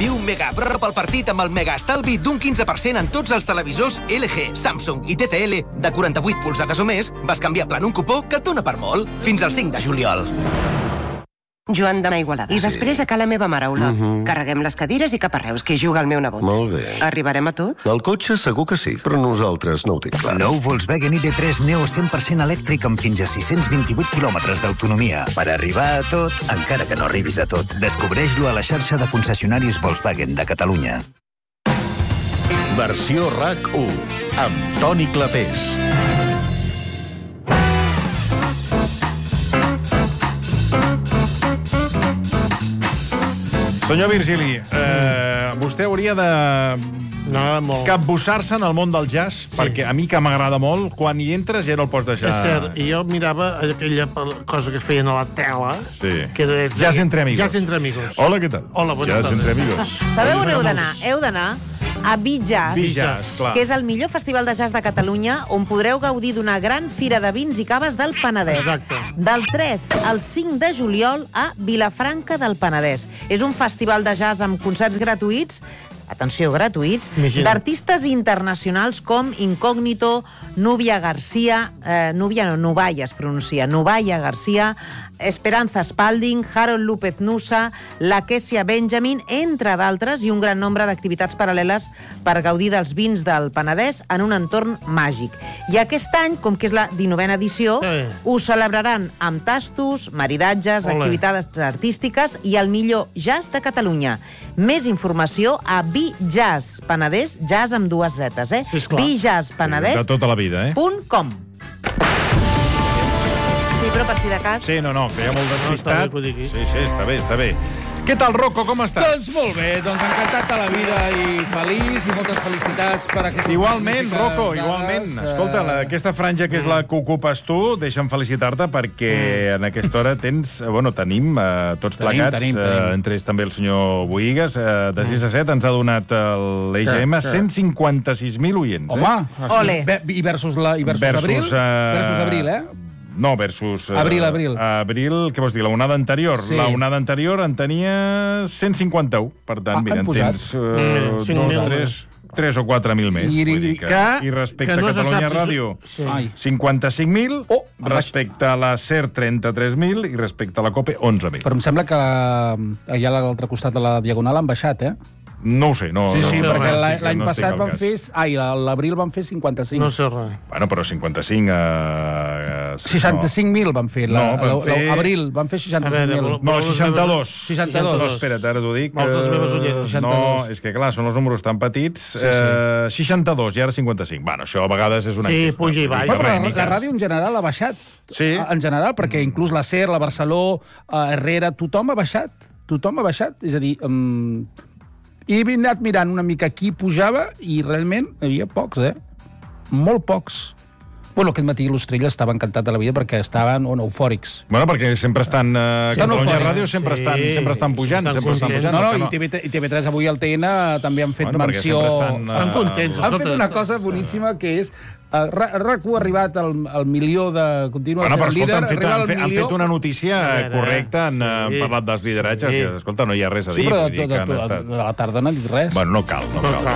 Veniu mega prop al partit amb el mega estalvi d'un 15% en tots els televisors LG, Samsung i TCL de 48 polzades o més, vas canviar plan un cupó que et dona per molt. Fins al 5 de juliol. Joan de Igualada. I després a Cala Meva Mare, Olot. Carreguem les cadires i cap a Reus, que hi juga el meu nebot. Molt bé. Arribarem a tot? El cotxe segur que sí, però nosaltres no ho tinc clar. Nou Volkswagen ID3 Neo 100% elèctric amb fins a 628 quilòmetres d'autonomia. Per arribar a tot, encara que no arribis a tot, descobreix-lo a la xarxa de concessionaris Volkswagen de Catalunya. Versió RAC1, amb Toni Clapés. Senyor Virgili, vostè hauria de capbussar-se en el món del jazz, perquè a mi que m'agrada molt, quan hi entres ja no el pots deixar... És cert, i jo mirava aquella cosa que feien a la tela, que és... Jazz entre amigos. Jazz entre amigos. Hola, què tal? Hola, bones Jazz entre amigos. Sabeu on heu d'anar? Heu d'anar a Bijazz, clar. que és el millor festival de jazz de Catalunya, on podreu gaudir d'una gran fira de vins i caves del Penedès. Exacte. Del 3 al 5 de juliol a Vilafranca del Penedès. És un festival de jazz amb concerts gratuïts, atenció, gratuïts, d'artistes internacionals com Incógnito, Nubia Garcia, Nubaya es pronuncia, Nubaya Garcia, Esperanza Spalding, Harold López Nussa, la Kessia Benjamin, entre d'altres, i un gran nombre d'activitats paral·leles per gaudir dels vins del Penedès en un entorn màgic. I aquest any, com que és la 19a edició, ho celebraran amb tastos, maridatges, activitats artístiques i el millor jazz de Catalunya. Més informació a Bijazz Penedès, jazz amb dues zetes, bijazzpenedès.com. De tota la vida, Sí, però per si de cas... Sí, no, que hi ha molt despistat. Sí, està bé. Què tal, Rocco, com estàs? Doncs molt bé, encantat de la vida i feliç, i moltes felicitats per aquesta... Igualment, Rocco, igualment. Escolta, aquesta franja que és la que ocupes tu, deixa'm felicitar-te perquè en aquesta hora tenim tots plegats, entre ells també el senyor Boïgues, de 6 a 7 ens ha donat l'EGM 156.000 oients. Home, ole. I versus abril? Versus abril, No, versus... Abril. Abril, què vols dir? La onada anterior. Sí. La onada anterior en tenia 151. Per tant, mira, en tens 3 o 4.000 més. I respecte a Catalunya Ràdio, 55.000, respecte a la SER, 33.000, i respecte a la COPE, 11.000. Però em sembla que allà a l'altre costat de la Diagonal han baixat, No ho sé, no... Sí, perquè l'any passat van fer... l'abril van fer 55. No sé res. Bueno, però 55... 65.000 van fer. L'abril van fer 65.000. No, 62. 62. Espera't, ara t'ho dic. Vols les meves ulleres? No, és que clar, són els números tan petits. 62 i ara 55. Bueno, això a vegades és una enquesta. Sí, puja i baix. Però la ràdio en general ha baixat. Sí. En general, perquè inclús la SER, la Barceló, Herrera, tothom ha baixat. Tothom ha baixat. És a dir... I he anat mirant una mica qui pujava i realment hi havia pocs, Molt pocs. Bueno, aquest matí l'Ostrella estava encantat de la vida perquè estaven eufòrics. Bueno, perquè sempre estan... Catalunya Ràdio sempre estan pujant. No, i TV3 avui al TN també han fet menció... Estan contents. Han fet una cosa boníssima que és... RAC1 ha arribat al milió de... Continua sent el líder. Han fet una notícia correcta, han parlat dels lideratges. Escolta, no hi ha res a dir. Sí, però de la tarda no han dit res. Bueno, no cal.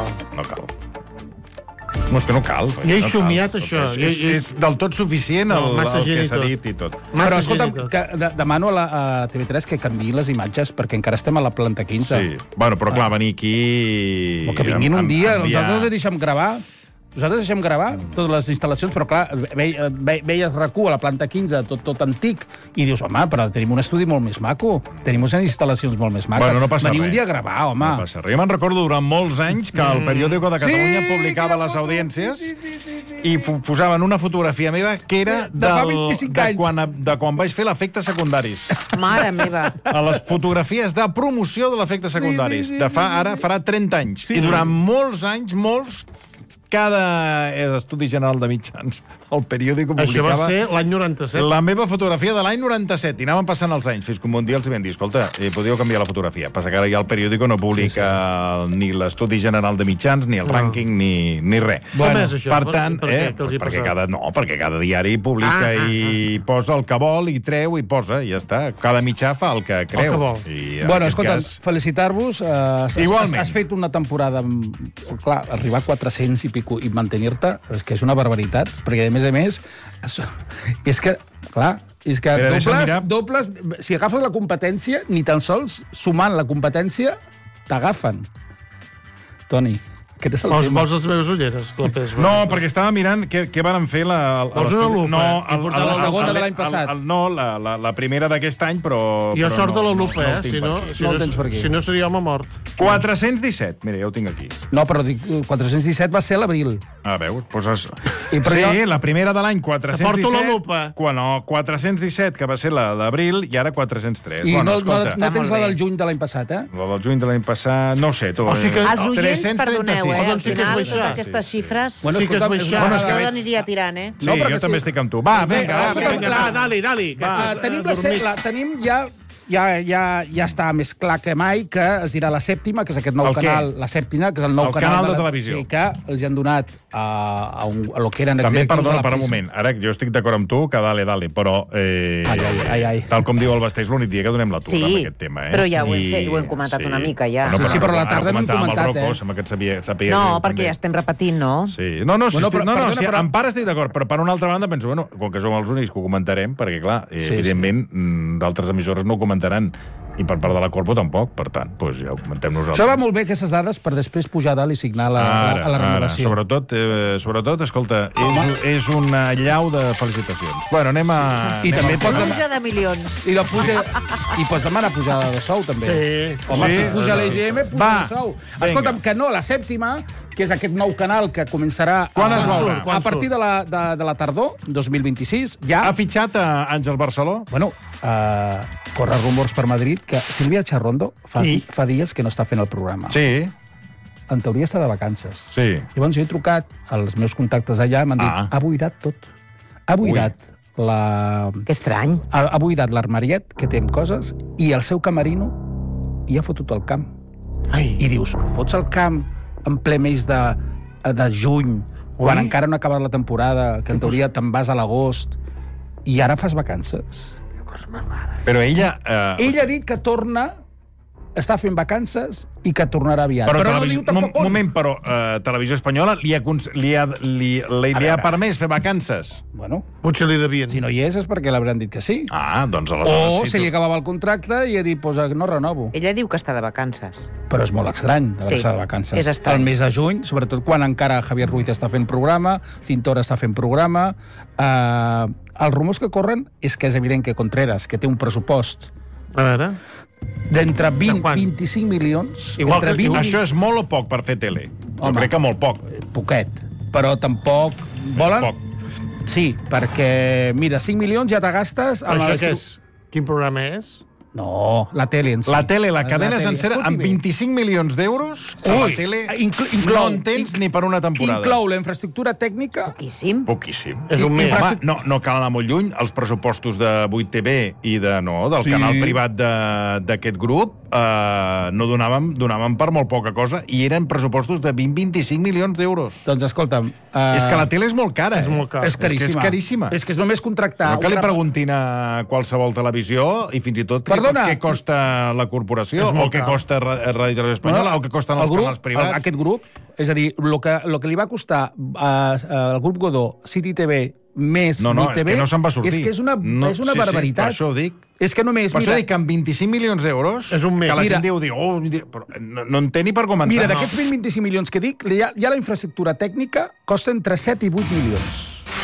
No, és que no cal. Jo he somiat això. És del tot suficient el que s'ha dit i tot. Però escolta'm, demano a TV3 que canviïn les imatges perquè encara estem a la planta 15. Sí, bueno, però clar, venir aquí... Que vinguin un dia, nosaltres els deixem gravar. Nosaltres deixem gravar totes les instal·lacions, però clar, veies RAC1 a la planta 15, tot antic, i dius, home, però tenim un estudi molt més maco, tenim unes instal·lacions molt més maques. Bueno, no passa res. Venir un dia a gravar, home. No passa res. Jo me'n recordo durant molts anys que el periòdico de Catalunya publicava les audiències i posaven una fotografia meva que era de fa 25 anys. De quan vaig fer l'efecte secundaris. Mare meva. A les fotografies de promoció de l'efecte secundaris. Ara farà 30 anys. I durant molts anys, cada Estudi General de Mitjans, el periòdico Això va publicava ser l'any 97. la meva fotografia de l'any 97, i anaven passant els anys, fins que un dia els vam dir, escolta, podíeu canviar la fotografia. Passa que ara ja el periòdico no publica ni l'Estudi General de Mitjans, ni el rànquing, ni res. Com és això? Per tant, perquè cada diari publica i posa el que vol, i treu, i posa, i ja està. Cada mitjà fa el que creu. Bueno, escolta, felicitar-vos. Igualment. Has fet una temporada... Clar, arribar a 400 i pico i mantenir-te, és que és una barbaritat, perquè, a més, és que, clar, és que dobles... Si agafes la competència, ni tan sols sumant la competència, t'agafen. Toni, què és el tema? Vols les meves ulleres? No, perquè estava mirant què van fer Vols una lupa? No, la segona de l'any passat. No, la primera d'aquest any, però... Jo sort de la lupa, Si no seria home mort. 417, mira, ja ho tinc aquí. No, però 417 va ser l'abril. A veure, doncs... Sí, la primera de l'any, 417... Porto la lupa. 417, que va ser la d'abril, i ara 403. I no tens la del juny de l'any passat, eh? La del juny de l'any passat, no ho sé. Els oients, perdoneu, al sí que és final, baixar. totes aquestes xifres... Sí que és baixar. Jo aniria tirant, eh? Sí, jo també estic amb tu. Va, vinga. Dali. Tenim ja està més clar que mai que es dirà la Sèptima, que és aquest nou canal, la Sèptima, que és el nou canal de televisió. Sí, que els han donat a lo que eren també, perdona, per un moment. Ara, jo estic d'acord amb tu, que dale, però... Tal com diu el Basté, és l'únic dia que donem la turra amb aquest tema, però ja ho hem comentat una mica, ja. Sí, però a la tarda no hem comentat, eh? No, perquè ja estem repetint, no? Sí. No, en part estic d'acord, però per una altra banda penso, bueno, com que som els únics que ho comentarem, perquè, clar, evidentment, d'altres emissores no ho comentaran, i per part de la Corpo tampoc, per tant, doncs ja ho comentem nosaltres. Això va molt bé, aquestes dades, per després pujar dalt i signar a la renovació. Sobretot, escolta, és una llau de felicitacions. Bueno, anem a... I també pots demanar de milions. I pots demanar pujada de sou, també. Home, si puja l'EGM, puja de sou. Escolta'm, que no, la Sèptima, que és aquest nou canal que començarà... Quan es veurà? A partir de la tardor, 2026, ja... Ha fitxat a Àngel Barceló? Bueno, corre rumors per Madrid que Sílvia Charrondo fa dies que no està fent el programa. Sí. En teoria està de vacances. Sí. Llavors jo he trucat als meus contactes allà i m'han dit, ha buidat tot. Ha buidat Que estrany. Ha buidat l'armariet, que té coses, i el seu camerino hi ha fotut el camp. I dius, fots el camp en ple mes de juny, quan encara no ha acabat la temporada, que en teoria te'n vas a l'agost, i ara fas vacances. Però ella... Ella ha dit que està fent vacances i que tornarà aviat. Però no diu tampoc on. Un moment, però Televisió Espanyola li ha permès fer vacances? Bueno, potser li devien. Si no hi és perquè l'hauran dit que sí. Doncs aleshores... O se li acabava el contracte i ha dit, no renovo. Ella diu que està de vacances. Però és molt estrany, haver-se de vacances. És estrany. El mes de juny, sobretot quan encara Javier Ruiz està fent programa, Cintora està fent programa... Els rumors que corren és que és evident que Contreras, que té un pressupost d'entre 20 i 25 milions... Això és molt o poc per fer tele? Jo crec que molt poc. Poquet, però tampoc... Volen? Sí, perquè, mira, 5 milions ja te gastes... Això què és? Quin programa és? No, la tele en si. La tele, la cadena sencera, amb 25 milions d'euros, la tele no en tens ni per una temporada. Inclou la infraestructura tècnica... Poquíssim. És un mes. No cal anar molt lluny. Els pressupostos de 8TV i del canal privat d'aquest grup no donaven per molt poca cosa i eren pressupostos de 20-25 milions d'euros. Doncs escolta'm... És que la tele és molt cara. És molt cara. És caríssima. És que és només contractar... No que li preguntin a qualsevol televisió i fins i tot què costa la corporació, o què costa Ràdio Televisió Espanyola, o què costen els canals privats. Aquest grup, és a dir, el que li va costar al grup Godó, City TV, més 8TV... és que no se'n va sortir. És que és una barbaritat. Per això ho dic. És que només... Per això dic que amb 25 milions d'euros, que la gent diu, no en té ni per començar. Mira, d'aquests 25 milions que dic, ja la infraestructura tècnica costa entre 7 i 8 milions.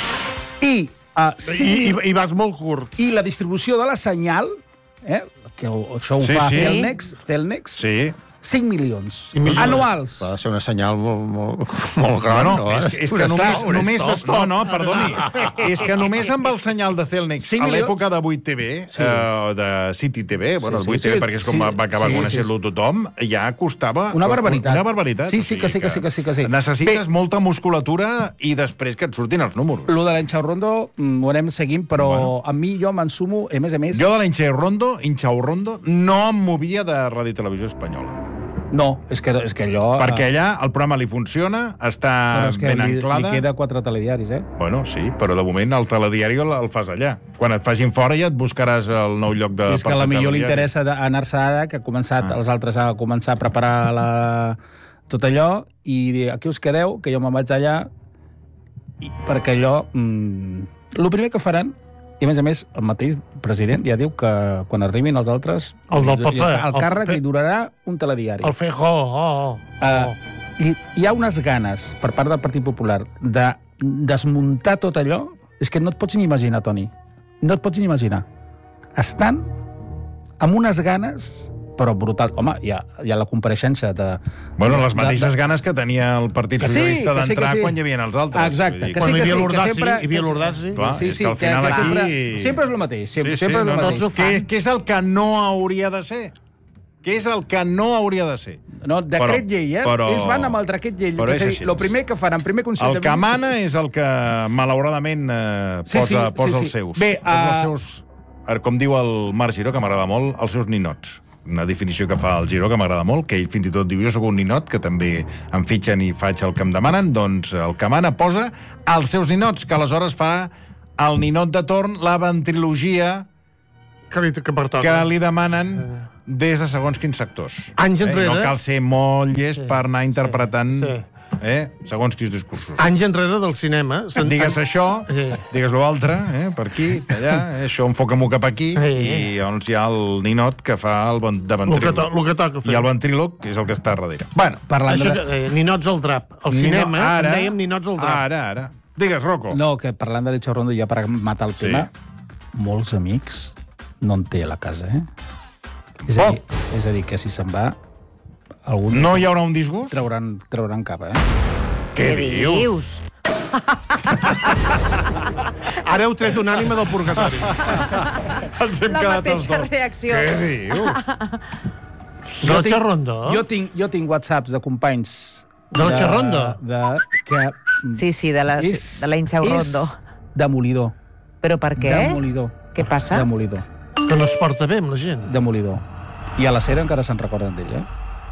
I vas molt curt. I la distribució de la senyal, que això ho fa Celnex, 5 milions. Anuals. Va ser una senyal molt gran, no? És que només... No, perdoni. És que només amb el senyal de Celnex, a l'època de 8TV, de City TV, bueno, el 8TV perquè és com va acabar coneixent-lo tothom, ja costava... Una barbaritat. Una barbaritat. Sí, que sí. Necessites molta musculatura i després que et surtin els números. Lo de l'Inxaurrondo ho anem seguint, però a mi jo m'ensumo, a més a més... Jo de l'Inxaurrondo no em movia de Ràdio Televisió Espanyola. No, és que allò... Perquè allà el programa li funciona, està ben anclada... Li queda 4 telediaris, Bueno, sí, però de moment el telediari el fas allà. Quan et facin fora ja et buscaràs el nou lloc de... És que a millor li interessa anar-se ara, que ha començat els altres a començar a preparar tot allò, i dir, aquí us quedeu, que jo me'n vaig allà, perquè allò... El primer que faran... I, a més, el mateix president ja diu que quan arribin els altres... El del paper. El càrrec li durarà un telediari. El Feijó. Hi ha unes ganes, per part del Partit Popular, de desmuntar tot allò. És que no et pots ni imaginar, Toni. No et pots ni imaginar. Estan amb unes ganes... però brutal. Home, hi ha la compareixença de... Bueno, les mateixes ganes que tenia el Partit Socialista d'entrar quan hi havia els altres. Exacte. Quan hi havia l'Ordaz, sí. Sí, que al final aquí... Sempre és el mateix. Sempre és el mateix. Què és el que no hauria de ser? Què és el que no hauria de ser? No, decret llei, Ells van amb el decret llei. És a dir, el primer que fan, en primer Consell de Ministres... El que mana és el que, malauradament, posa els seus. Bé, com diu el Marc Giró, que m'agrada molt, els seus ninots. Una definició que fa el Giró, que m'agrada molt, que ell fins i tot diu, jo sóc un ninot, que també em fitxen i faig el que em demanen, doncs el que mana posa els seus ninots, que aleshores fa el ninot de torn la ventrilogia que li demanen des de segons quins sectors. Anys enrere... No cal ser molt llest per anar interpretant... segons quins discursos. Anys enrere del cinema... Digues això, digues l'altre, per aquí, allà, això enfoca-m'ho cap aquí, i llavors hi ha el ninot que fa el de ventríloc. El que toca fer. I el ventríloc és el que està darrere. Bueno, ninots al drap. Al cinema en dèiem ninots al drap. Ara. Digues, Rocco. No, que parlant de l'Inxaurrondo, ja per matar el tema, molts amics no en té a la casa, És a dir, que si se'n va... No hi haurà un disgust? Trauran cap, Què dius? Ara heu tret una ànima del purgatori. Ens hem quedat els dos. La mateixa reacció. Què dius? De la Xarrondo? Jo tinc whatsapps de companys... De la Xarrondo? Sí, de la Inxaurrondo. És demolidor. Però per què? Demolidor. Què passa? Demolidor. Que no es porta bé amb la gent. Demolidor. I a la Cera encara se'n recorden d'ell,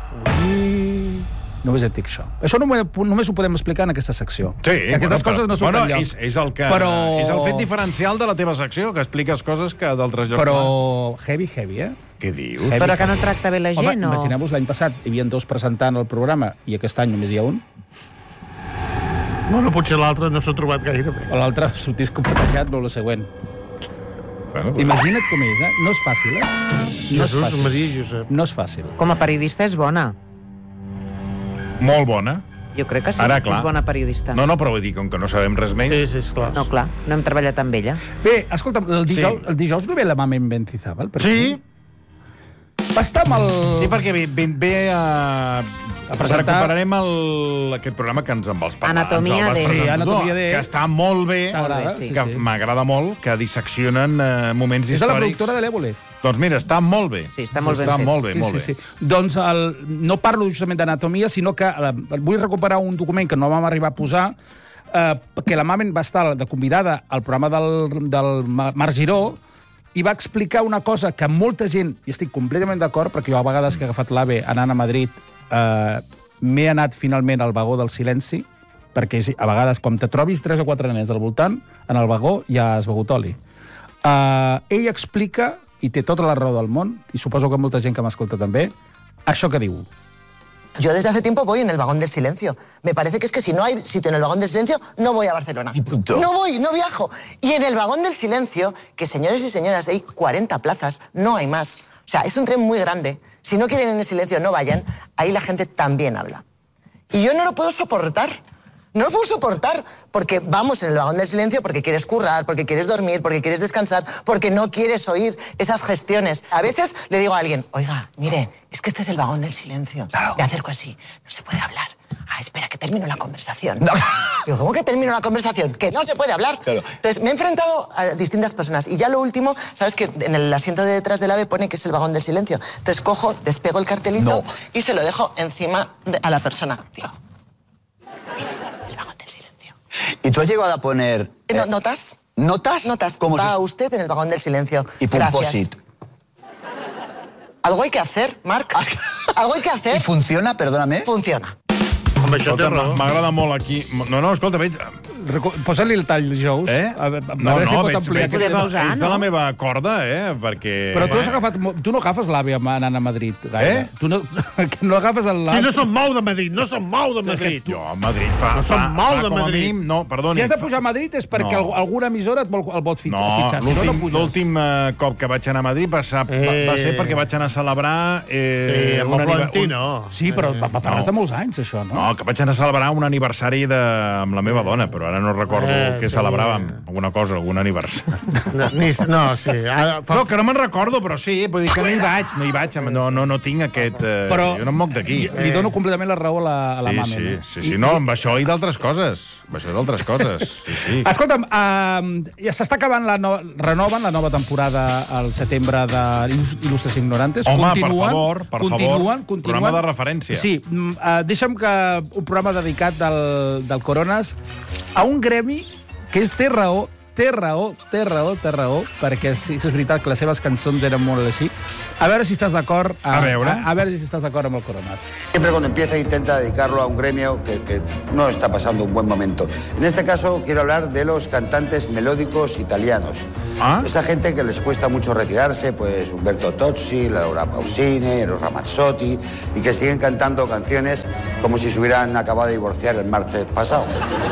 Només et dic això. Això només ho podem explicar en aquesta secció. Sí. Aquestes coses no surten enlloc. És el fet diferencial de la teva secció, que expliques coses que d'altres llocs... Però heavy, Què dius? Però que no tracta bé la gent, Home, imagineu-vos, l'any passat hi havia 2 presentant el programa i aquest any només hi ha un. Bueno, potser l'altre no s'ha trobat gaire bé. O l'altre sortís competejat, no, el següent. Imagina't com és, No és fàcil, Jesús, Maria i Josep. No és fàcil. Com a periodista és bona. Molt bona. Jo crec que sí, Ara, clar. és bona periodista. No, però vull dir, com que no sabem res menys... Sí, clar. No, clar, no hem treballat amb ella. Bé, escolta'm, el dijous no ve la mama en Bentizábal? Sí. Va estar amb el... Sí, perquè ve a presentar... Recuperarem aquest programa que ens en vols parlar. Anatomia de... Que està molt bé, que m'agrada molt, que disseccionen moments històrics. És de la productora de l'Ébole. Doncs mira, està molt bé. Sí, està molt ben fet. Sí. Doncs no parlo justament d'anatomia, sinó que vull recuperar un document que no vam arribar a posar, que la Mamen va estar de convidada al programa del Marc Giró, i va explicar una cosa que molta gent, i estic completament d'acord, perquè jo a vegades que he agafat l'AVE anant a Madrid, m'he anat finalment al vagó del silenci, perquè a vegades, com te trobis 3 o 4 nens al voltant, en el vagó ja has begut oli. Ell explica, i té tota la raó del món, i suposo que molta gent que m'escolta també, això que diu. Yo desde hace tiempo voy en el vagón del silencio. Me parece que es que si no hay sitio en el vagón del silencio, no voy a Barcelona. Y punto. No voy, no viajo. Y en el vagón del silencio, que señores y señoras, hay 40 plazas, no hay más. O sea, es un tren muy grande. Si no quieren en el silencio, no vayan. Ahí la gente también habla. Y yo no lo puedo soportar. No lo puedo soportar, porque vamos en el vagón del silencio porque quieres currar, porque quieres dormir, porque quieres descansar, porque no quieres oír esas gestiones. A veces le digo a alguien, oiga, mire, es que este es el vagón del silencio. Claro. Me acerco así, no se puede hablar. Espera, que termino la conversación. No. Digo, ¿cómo que termino la conversación? Que no se puede hablar. Claro. Entonces, me he enfrentado a distintas personas. Y ya lo último, ¿sabes que en el asiento de detrás del AVE pone que es el vagón del silencio? Entonces, cojo, despego el cartelito y se lo dejo encima a la persona. Digo, el vagón del silencio. ¿Y tú has llegado a poner... ¿Notas? ¿Notas? Notas. ¿Cómo Va usted en el vagón del silencio. Y Pumposit. Algo hay que hacer, Marc. Algo hay que hacer. ¿Y funciona? Perdóname. Funciona. M'agrada molt aquí... No, escolta, veig... Posa-li el tall, Jous. No, veig que és de la meva corda, perquè... Però tu has agafat... Tu no agafes l'AVE anant a Madrid, gaire. Tu no agafes l'AVE... Si no som mou de Madrid, no som mou de Madrid. Jo, a Madrid fa... No som mou de Madrid. No, perdoni. Si has de pujar a Madrid és perquè alguna emissora el vol fitxar. No, l'últim cop que vaig anar a Madrid va ser perquè vaig anar a celebrar... Sí, amb el Florentino. Sí, però va parlar de molts anys, això, no? No, que vaig anar a celebrar un aniversari amb la meva dona, però ara no recordo què celebràvem. Alguna cosa, algun aniversari. No, sí. No, que no me'n recordo, però sí, vull dir que no hi vaig, no tinc aquest... Jo no em moc d'aquí. Li dono completament la raó a la mama. Sí, no, amb això i d'altres coses. Escolta'm, ja s'està acabant renoven la nova temporada al setembre d'Il·lustres Ignorantes. Home, per favor, programa de referència. Sí, deixa'm que un programa dedicat del Coronas a un gremi que té raó, perquè sí, és veritat que les seves cançons eren molt així. A veure si estàs d'acord a veure si estàs d'acord amb el Coronas. Siempre cuando empieza intenta dedicarlo a un gremio que no está pasando un buen momento. En este caso quiero hablar de los cantantes melódicos italianos. Esa gente que les cuesta mucho retirarse, pues Umberto Tozzi, Laura Pausini, Eros Ramazzotti, y que siguen cantando canciones como si se hubieran acabado de divorciar el martes pasado.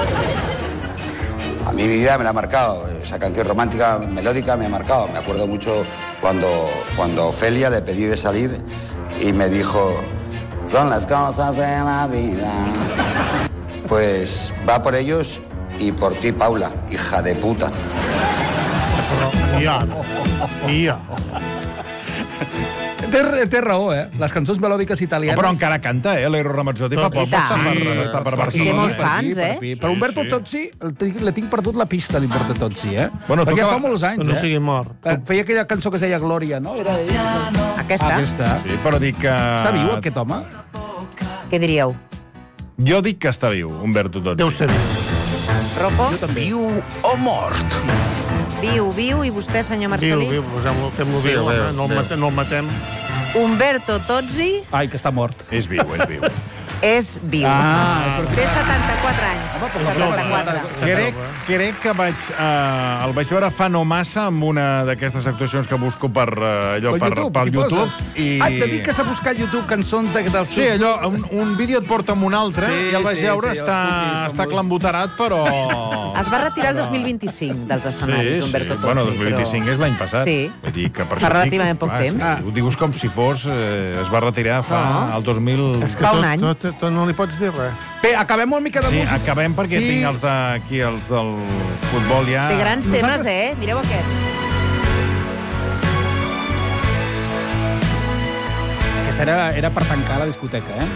A mí mi vida me la ha marcado, esa canción romántica, melódica me ha marcado. Me acuerdo mucho cuando Ofelia le pedí de salir y me dijo, son las cosas de la vida. Pues va por ellos y por ti, Paula, hija de puta. Mia. Té raó, Les cançons melòdiques italianes... Però encara canta, l'Eros Ramazzotti fa poc, està per Barcelona. Té molts fans, Però Umberto Tozzi, le tinc perdut la pista, l'Umberto Tozzi, Perquè fa molts anys, No sigui mort. Feia aquella cançó que es deia Glòria, no? Aquesta? Sí, però dic que... Està viu, aquest home? Què diríeu? Jo dic que està viu, Umberto Tozzi. Deu ser viu. Ropo? Viu o mort? Viu, i vostè, senyor Marcelí? Viu, fem-lo viu, no el matem. Umberto Tozzi... Ai, que està mort. És viu. És viu. Té 74 anys. Crec que el vaig veure fa no massa amb una d'aquestes actuacions que busco per YouTube. Et dediques a buscar a YouTube cançons dels... Sí, allò, un vídeo et porta amb un altre i el vaig veure, està clambuterat, però... Es va retirar el 2025 dels escenaris, Umberto Tozzi. Bueno, 2025 és l'any passat. Sí. Fa relativament poc temps. Ho dius com si fos... Es va retirar fa el 2000... Fa un any. No li pots dir res. Bé, acabem una mica de música. Sí, acabem perquè tinc els d'aquí, els del futbol ja... Té grans temes, Mireu aquest. Aquesta era per tancar la discoteca,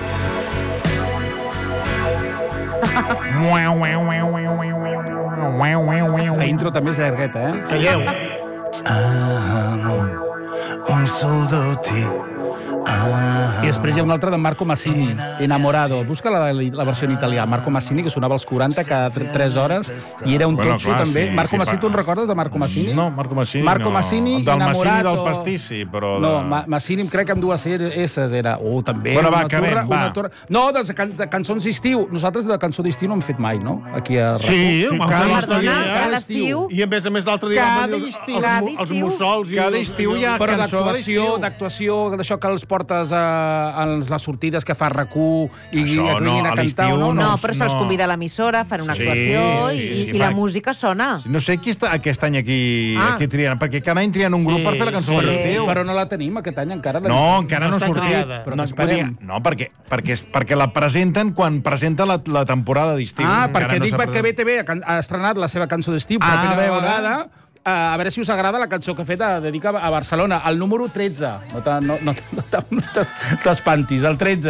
La intro també és llargueta, Calleu. Un soldati. I després hi ha una altra de Marco Massini, Enamorado. Busca la versió en italià. Marco Massini, que sonava als 40 cada 3 hores, i era un totxo, també. Marco Massini, tu en recordes de Marco Massini? No, Marco Massini Marco Massini, Enamorado. Del Massini del pastís, sí, però... No, Massini crec que amb dues S's era... també. Bueno, va, acabem, va. No, de cançons d'estiu. Nosaltres de cançó d'estiu no hem fet mai, no? Aquí a RAC1. Sí, cada estiu. I a més l'altre dia van venir els mussols. Cada estiu hi ha però cançó d'estiu. d'actuació, d'això que els portes a les sortides que fa RAC1 i Això et vinguin a cantar o no? No, però se'ls convida a l'emissora, fan una actuació i la música sona. No sé qui està aquest any aquí triant, perquè cada any trien un grup per fer la cançó de l'estiu. Però no la tenim aquest any encara. No, encara no ha sortit. No, perquè la presenten quan presenta la temporada d'estiu. Perquè dic que BTV ha estrenat la seva cançó d'estiu per primera vegada. A veure si us agrada la cançó que ha fet dedica a Barcelona, el número 13. No t'espantis, el 13.